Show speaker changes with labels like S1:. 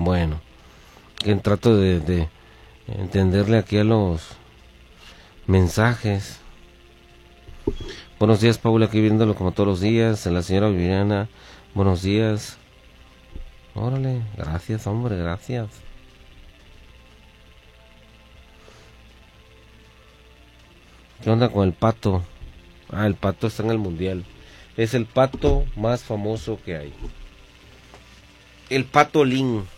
S1: Bueno, que trato de entenderle aquí a los mensajes. Buenos días, Paula, aquí viéndolo como todos los días. La señora Viviana, buenos días. Órale, gracias, hombre, gracias. ¿Qué onda con el pato? Ah, el pato está en el mundial. Es el pato más famoso que hay. El pato Lin.